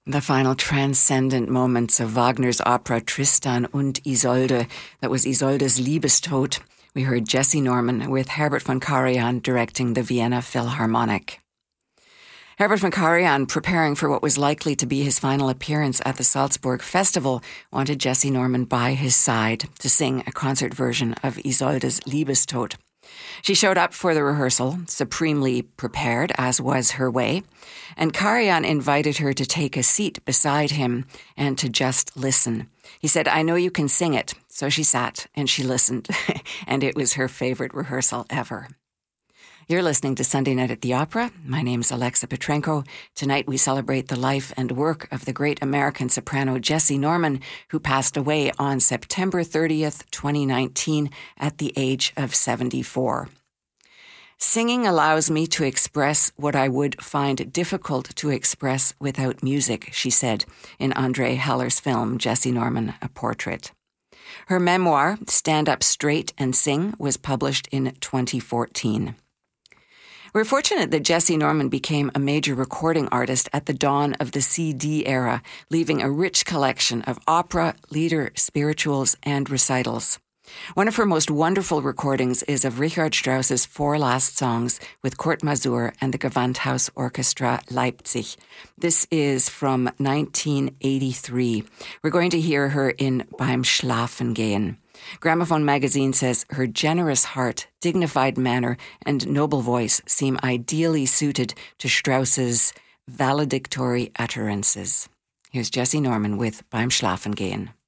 The final transcendent moments of Wagner's opera Tristan und Isolde. That was Isolde's Liebestod. We heard Jessye Norman with Herbert von Karajan directing the Vienna Philharmonic. Herbert von Karajan, preparing for what was likely to be his final appearance at the Salzburg Festival, wanted Jessye Norman by his side to sing a concert version of Isolde's Liebestod. She showed up for the rehearsal, supremely prepared, as was her way, and Karajan invited her to take a seat beside him and to just listen. He said, "I know you can sing it." So she sat and she listened, and it was her favorite rehearsal ever. You're listening to Sunday Night at the Opera. My name's Alexa Petrenko. Tonight we celebrate the life and work of the great American soprano Jessye Norman, who passed away on September 30th, 2019, at the age of 74. Singing allows me to express what I would find difficult to express without music, she said in Andre Heller's film Jessye Norman, A Portrait. Her memoir, Stand Up Straight and Sing, was published in 2014. We're fortunate that Jessye Norman became a major recording artist at the dawn of the CD era, leaving a rich collection of opera, lieder, spirituals, and recitals. One of her most wonderful recordings is of Richard Strauss's Four Last Songs with Kurt Masur and the Gewandhaus Orchestra Leipzig. This is from 1983. We're going to hear her in Beim Schlafengehen. Gramophone magazine says her generous heart, dignified manner, and noble voice seem ideally suited to Strauss's valedictory utterances. Here's Jessye Norman with Beim Schlafengehen.